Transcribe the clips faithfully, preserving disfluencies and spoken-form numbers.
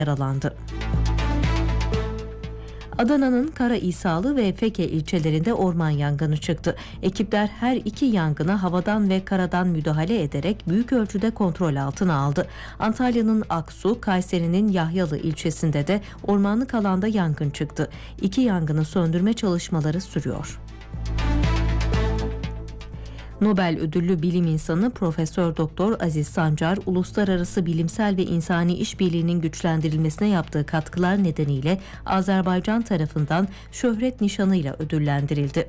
yaralandı. Adana'nın Karaİsalı ve Feke ilçelerinde orman yangını çıktı. Ekipler her iki yangına havadan ve karadan müdahale ederek büyük ölçüde kontrol altına aldı. Antalya'nın Aksu, Kayseri'nin Yahyalı ilçesinde de ormanlık alanda yangın çıktı. İki yangını söndürme çalışmaları sürüyor. Nobel ödüllü bilim insanı Profesör Doktor Aziz Sancar, uluslararası bilimsel ve insani işbirliğinin güçlendirilmesine yaptığı katkılar nedeniyle Azerbaycan tarafından şöhret nişanıyla ödüllendirildi.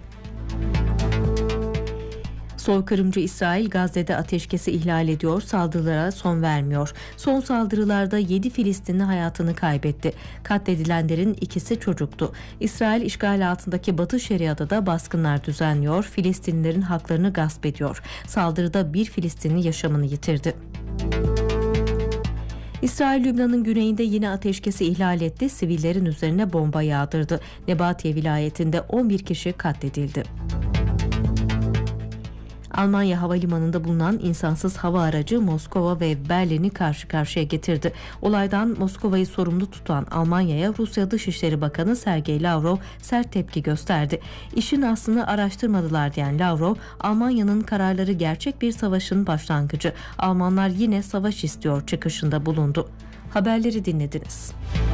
Soykırımcı İsrail Gazze'de ateşkesi ihlal ediyor, saldırılara son vermiyor. Son saldırılarda yedi Filistinli hayatını kaybetti. Katledilenlerin ikisi çocuktu. İsrail işgal altındaki Batı Şeria'da da baskınlar düzenliyor, Filistinlilerin haklarını gasp ediyor. Saldırıda bir Filistinli yaşamını yitirdi. İsrail, Lübnan'ın güneyinde yine ateşkesi ihlal etti, sivillerin üzerine bomba yağdırdı. Nebatiye vilayetinde on bir kişi katledildi. Almanya havalimanında bulunan insansız hava aracı Moskova ve Berlin'i karşı karşıya getirdi. Olaydan Moskova'yı sorumlu tutan Almanya'ya Rusya Dışişleri Bakanı Sergey Lavrov sert tepki gösterdi. İşin aslını araştırmadılar diyen Lavrov, Almanya'nın kararları gerçek bir savaşın başlangıcı. Almanlar yine savaş istiyor çıkışında bulundu. Haberleri dinlediniz.